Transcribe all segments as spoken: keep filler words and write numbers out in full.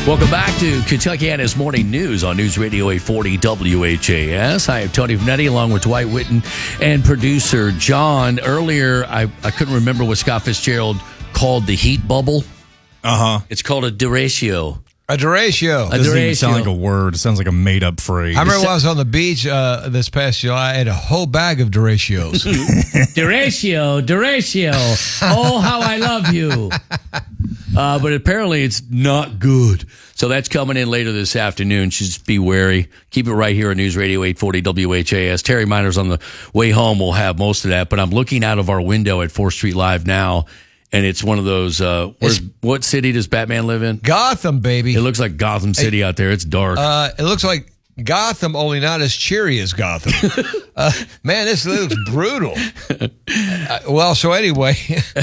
Welcome back to Kentuckiana's Morning News on News Radio eight forty W H A S. I am Tony Vanetti along with Dwight Whitten and producer John. Earlier, I, I couldn't remember what Scott Fitzgerald called the heat bubble. Uh-huh. It's called a duratio. A duratio. A It doesn't even duratio. sound like a word. It sounds like a made-up phrase. I remember when I was on the beach uh, this past July, I had a whole bag of duratios. Duratio, duratio. Oh, how I love you. Uh, but apparently it's not good. So that's coming in later this afternoon. Just be wary. Keep it right here on News Radio eight forty W H A S. Terry Miners on the way home will have most of that. But I'm looking out of our window at fourth Street Live now, and it's one of those, uh, where's, what city does Batman live in? Gotham, baby. It looks like Gotham City out there. It's dark. Uh, it looks like Gotham, only not as cheery as Gotham. uh, man, this looks brutal. Uh, well, so anyway.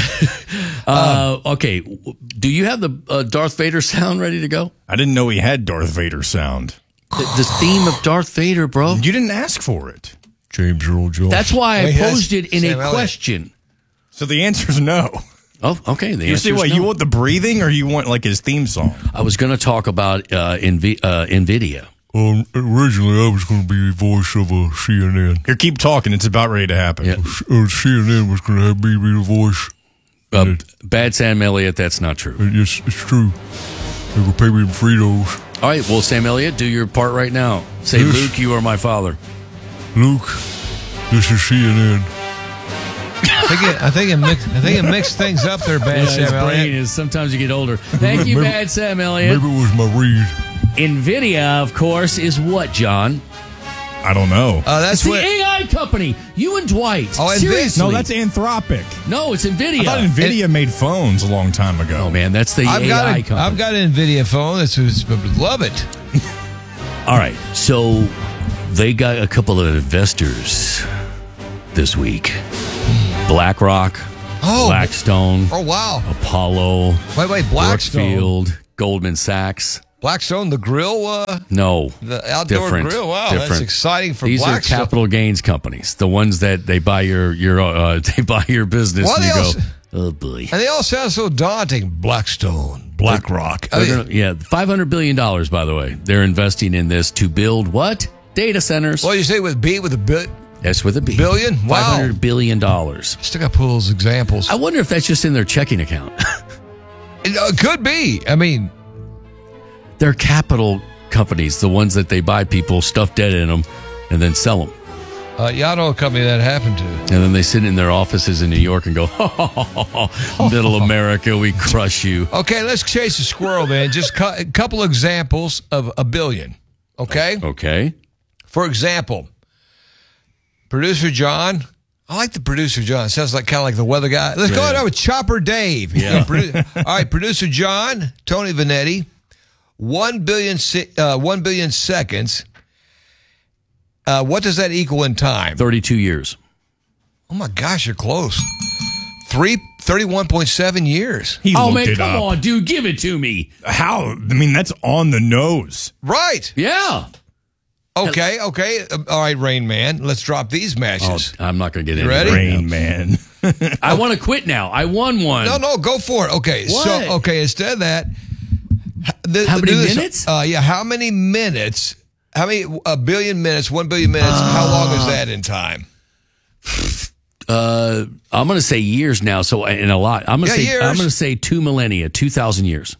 uh, okay. Do you have the uh, Darth Vader sound ready to go? I didn't know he had Darth Vader sound. The, the theme of Darth Vader, bro. You didn't ask for it. James Earl Jones. That's why I Wait, posed it in Sam a Elliott. question. So the answer's no. Oh, okay. The You see answer's what? no. You want the breathing or you want like his theme song? I was going to talk about uh, Nv- uh, NVIDIA. Um, originally, I was going to be the voice of a C N N. Here, keep talking. It's about ready to happen. Yeah. Uh, C N N was going to have me be the voice. Uh, bad Sam Elliott, that's not true. Uh, Yes, it's true. They will pay me in Fritos. All right, well, Sam Elliott, do your part right now. Say, Yes. Luke, you are my father. Luke, this is C N N. I think it, I think it mixed. I think it mixed things up there, Bad Yeah, his Sam brain Elliott. is, sometimes you get older. Thank you, Maybe- Bad Sam Elliott. Maybe it was my read. NVIDIA, of course, is what, John? I don't know. Uh, It's that's the what. A I company. You and Dwight. Oh, and Seriously. no, that's Anthropic. No, it's I NVIDIA. thought NVIDIA made phones a long time ago. oh, man, that's the I've A I got a, company. I've got an Nvidia phone. That's who's- love it. All right, so they got a couple of investors this week. BlackRock, Oh, Blackstone, oh wow. Apollo, Wait, wait, Blackstone. Brookfield, Goldman Sachs. Blackstone, the grill, uh, No, the outdoor different, grill. Wow, that's different. exciting for These Blackstone. are capital gains companies, the ones that they buy your your uh, they buy your business, Why and you they go, also- oh boy. And they all sound so daunting. Blackstone, BlackRock. I They're mean, gonna- yeah, five hundred billion dollars. By the way, they're investing in this to build what data centers. what do you say with B with a bit? That's with a B. Billion? Wow. Five hundred billion dollars. Still got to pull those examples. I wonder if that's just in their checking account. It uh, could be. I mean, They're capital companies, the ones that they buy people, stuff dead in them, and then sell them. uh, y'all know a company that happened to. And then they sit in their offices in New York and go, Middle America, we crush you. Okay, let's chase a squirrel then. Just cu- a couple examples of a billion. Okay? Okay. For example, producer John. I like the producer John. Sounds like kind of like the weather guy. Let's go Yeah. ahead with Chopper Dave. Yeah. Produ- All right, producer John, Tony Vanetti, one billion, se- uh, one billion seconds. Uh, what does that equal in time? thirty-two years. Oh my gosh, you're close. Three, thirty-one point seven years. He Oh, looked man, it come up. on, dude, give it to me. How? I mean, that's on the nose. Right. Yeah. Okay, okay. Uh, All right, Rain Man. Let's drop these Oh, matches. I'm not going to get into ready? it right Rain Man. now. I want to quit now. I won one. No, no, go for it. Okay, What? so okay, instead of that, h- the, How many do this- minutes? Uh, yeah, how many minutes? How many? A billion minutes? One billion minutes? how long is that in time? Uh, I'm going to say years now. So, in a lot, I'm going to Yeah, say years. I'm going to say two millennia, two thousand years.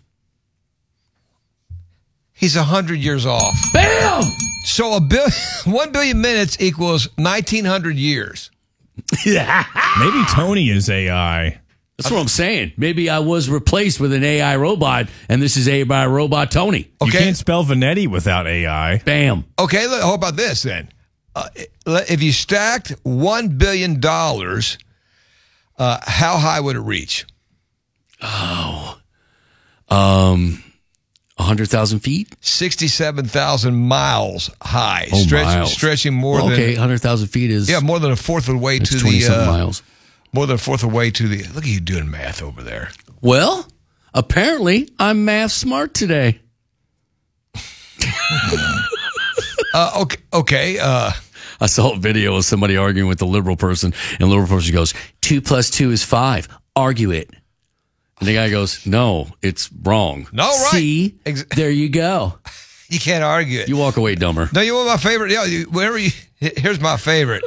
He's a hundred years off. Bam! So a bill, one billion minutes equals nineteen hundred years. Maybe Tony is A I. That's what I'm saying. Maybe I was replaced with an A I robot, and this is A I robot Tony. You Okay. can't spell Vanetti without A I. Bam. Okay, look, how about this then? Uh, if you stacked one billion dollars, uh, how high would it reach? Um, a hundred thousand feet. Sixty-seven thousand miles high, Oh, stretch, miles. stretching more Well, than okay, hundred thousand feet is yeah, more than a fourth of the way it's to twenty the something uh, miles. more than a fourth of the way to the. Look at you doing math over there. Well, apparently I'm math smart today. Uh, okay, okay. Uh, I saw a video of somebody arguing with the liberal person, and the liberal person goes, two plus two is five. Argue it. And the guy goes, no, it's wrong. No, right. See, Ex- there you go. You can't argue it. You walk away dumber. No, you want my favorite? Yeah, you, wherever you. Here's my favorite.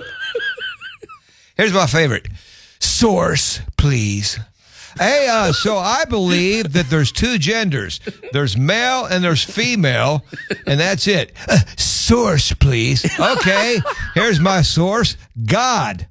Here's my favorite. Source, please. Hey, uh, so I believe that there's two genders. There's male and there's female, and that's it. Uh, source, please. Okay, here's my source. God.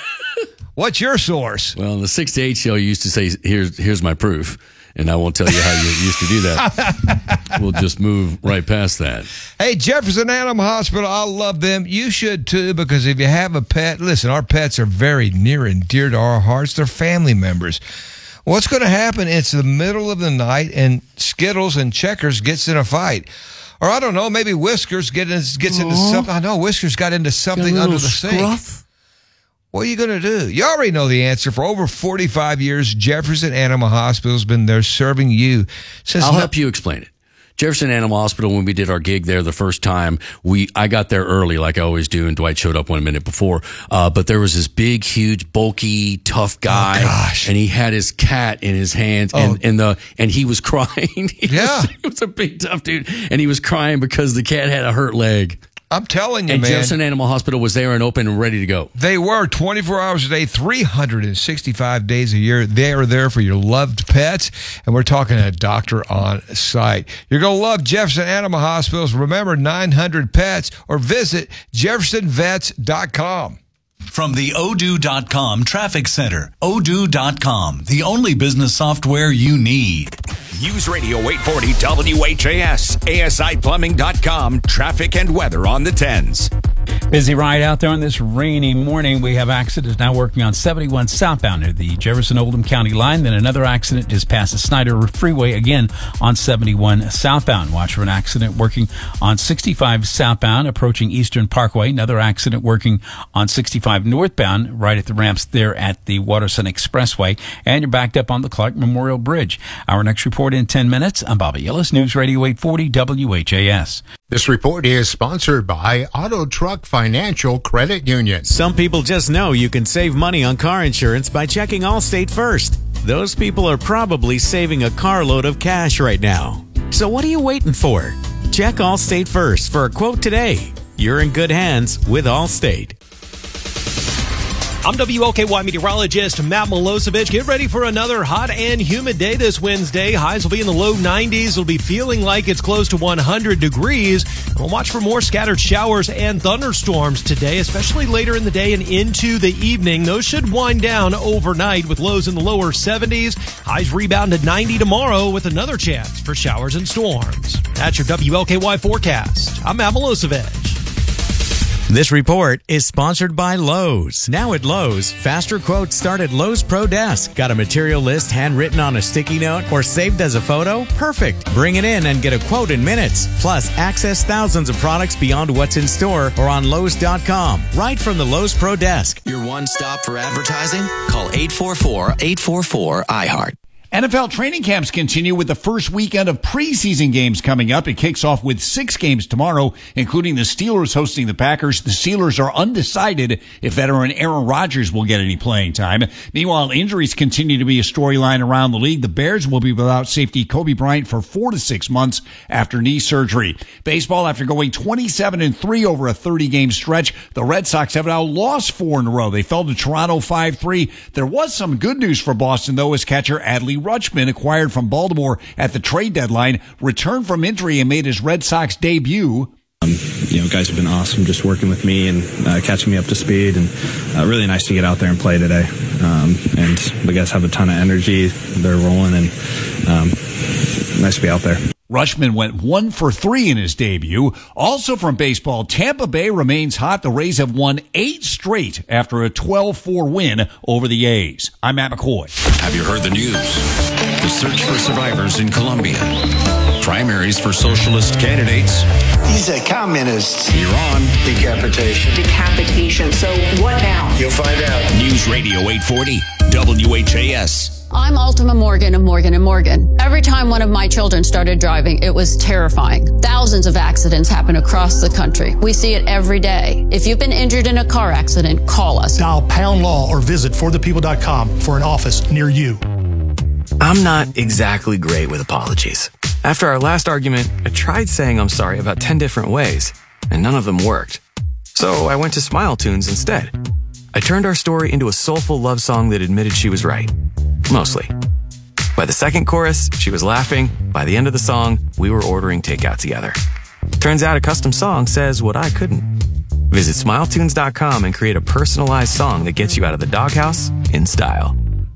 What's your source? Well, the six to eight show used to say, here's, here's my proof. And I won't tell you how you used to do that. We'll just move right past that. Hey, Jefferson Animal Hospital, I love them. You should too, because if you have a pet, listen, our pets are very near and dear to our hearts. They're family members. What's going to happen? It's the middle of the night and Skittles and Checkers gets in a fight. Or I don't know, maybe Whiskers get in, gets into Aww. something. I know Whiskers got into something Got a under the little sink. scruff. What are you going to do? You already know the answer. For over forty-five years, Jefferson Animal Hospital has been there serving you. Since I'll no- help you explain it. Jefferson Animal Hospital, when we did our gig there the first time, we I got there early like I always do, and Dwight showed up one minute before. Uh, but there was this big, huge, bulky, tough guy, Oh, gosh. and he had his cat in his hands, Oh. and, and the and he was crying. He Yeah. was, he was a big, tough dude, and he was crying because the cat had a hurt leg. I'm telling you, And man. Jefferson Animal Hospital was there and open and ready to go. They were twenty-four hours a day, three hundred sixty-five days a year. They are there for your loved pets, and we're talking a doctor on site. You're going to love Jefferson Animal Hospitals. Remember, nine hundred pets, or visit jefferson vets dot com. From the odoo dot com Traffic Center, odoo dot com, the only business software you need. News Radio eight forty W H A S, A S I plumbing dot com, traffic and weather on the tens. Busy ride out there on this rainy morning. We have accidents now working on seventy-one southbound near the Jefferson-Oldham County line. Then another accident just past the Snyder Freeway again on seventy-one southbound. Watch for an accident working on sixty-five southbound approaching Eastern Parkway. Another accident working on sixty-five northbound right at the ramps there at the Waterson Expressway. And you're backed up on the Clark Memorial Bridge. Our next report in ten minutes. I'm Bobby Ellis, News Radio eight forty W H A S. This report is sponsored by Auto Truck Financial Credit Union. Some people just know you can save money on car insurance by checking Allstate first. Those people are probably saving a carload of cash right now. So what are you waiting for? Check Allstate first for a quote today. You're in good hands with Allstate. I'm W L K Y meteorologist Matt Milosevic. Get ready for another hot and humid day this Wednesday. Highs will be in the low nineties. It'll be feeling like it's close to one hundred degrees. And we'll watch for more scattered showers and thunderstorms today, especially later in the day and into the evening. Those should wind down overnight with lows in the lower seventies. Highs rebound to ninety tomorrow with another chance for showers and storms. That's your W L K Y forecast. I'm Matt Milosevic. This report is sponsored by Lowe's. Now at Lowe's, faster quotes start at Lowe's Pro Desk. Got a material list handwritten on a sticky note or saved as a photo? Perfect. Bring it in and get a quote in minutes. Plus, access thousands of products beyond what's in store or on Lowe's dot com. Right from the Lowe's Pro Desk. Your one stop for advertising? Call eight four four, eight four four, I heart. N F L training camps continue with the first weekend of preseason games coming up. It kicks off with six games tomorrow, including the Steelers hosting the Packers. The Steelers are undecided if veteran Aaron Rodgers will get any playing time. Meanwhile, injuries continue to be a storyline around the league. The Bears will be without safety Kobe Bryant for four to six months after knee surgery. Baseball, after going twenty-seven and three over a thirty-game stretch, the Red Sox have now lost four in a row. They fell to Toronto five three. There was some good news for Boston, though, as catcher Adley Rutschman, acquired from Baltimore at the trade deadline, returned from injury and made his Red Sox debut. Um, you know, guys have been awesome just working with me and uh, catching me up to speed, and uh, really nice to get out there and play today. Um, and the guys have a ton of energy. They're rolling, and um, nice to be out there. Rutschman went one for three in his debut. Also from baseball, Tampa Bay remains hot. The Rays have won eight straight after a twelve four win over the A's. I'm Matt McCoy. Have you heard the news? The search for survivors in Colombia. Primaries for socialist candidates. These are communists. Iran. Decapitation. Decapitation. So what now? You'll find out. News Radio eight forty W H A S. I'm Ultima Morgan of Morgan and Morgan. Every time one of my children started driving, it was terrifying. Thousands of accidents happen across the country. We see it every day. If you've been injured in a car accident, call us. Dial pound law or visit for the people dot com for an office near you. I'm not exactly great with apologies. After our last argument, I tried saying I'm sorry about ten different ways, and none of them worked. So I went to Smile Tunes instead. I turned our story into a soulful love song that admitted she was right. Mostly. By the second chorus, she was laughing. By the end of the song, we were ordering takeout together. Turns out a custom song says what I couldn't. Visit smile tunes dot com and create a personalized song that gets you out of the doghouse in style.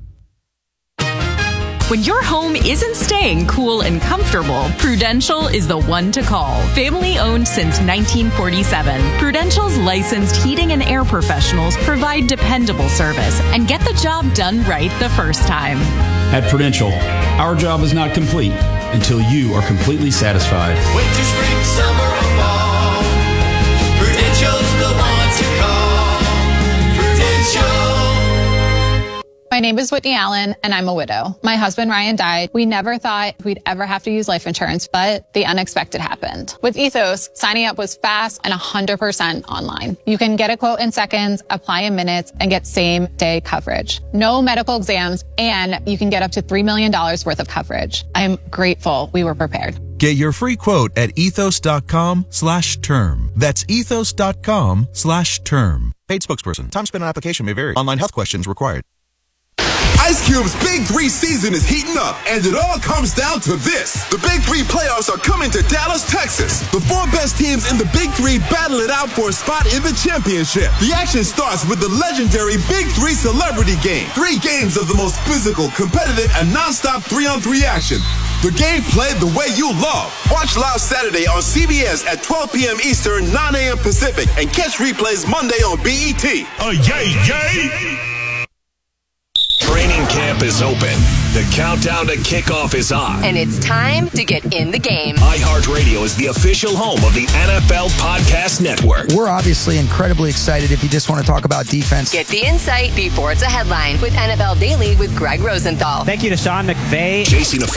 When your home isn't staying cool and comfortable, Prudential is the one to call. Family owned since nineteen forty-seven, Prudential's licensed heating and air professionals provide dependable service and get the job done right the first time. At Prudential, our job is not complete until you are completely satisfied. Winter, spring, summer, or fall, Prudential's the one to call. Prudential. My name is Whitney Allen, and I'm a widow. My husband, Ryan, died. We never thought we'd ever have to use life insurance, but the unexpected happened. With Ethos, signing up was fast and one hundred percent online. You can get a quote in seconds, apply in minutes, and get same-day coverage. No medical exams, and you can get up to three million dollars worth of coverage. I'm grateful we were prepared. Get your free quote at ethos.com slash term. That's ethos.com slash term. Paid spokesperson. Time spent on application may vary. Online health questions required. Ice Cube's Big Three season is heating up, and it all comes down to this. The Big Three playoffs are coming to Dallas, Texas. The four best teams in the Big Three battle it out for a spot in the championship. The action starts with the legendary Big Three Celebrity Game. Three games of the most physical, competitive, and non-stop three-on-three action. The game played the way you love. Watch live Saturday on C B S at twelve p.m. Eastern, nine a.m. Pacific, and catch replays Monday on B E T. Oh, yay, yay! Training camp is open. The countdown to kickoff is on. And it's time to get in the game. iHeartRadio is the official home of the N F L Podcast Network. We're obviously incredibly excited if you just want to talk about defense. Get the insight before it's a headline with N F L Daily with Greg Rosenthal. Thank you to Sean McVay. Jason